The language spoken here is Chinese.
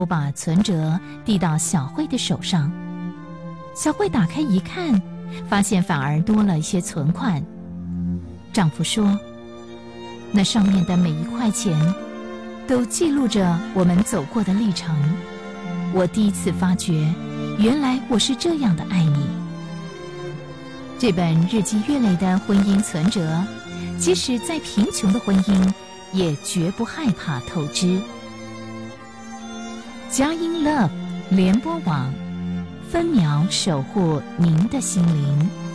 我把存折递到小慧的手上，小慧打开一看，发现反而多了一些存款。丈夫说，那上面的每一块钱都记录着我们走过的历程。我第一次发觉，原来我是这样的爱你。这本日积月累的婚姻存折，即使再贫穷的婚姻，也绝不害怕透支。佳音 Love 联播网，分秒守护您的心灵。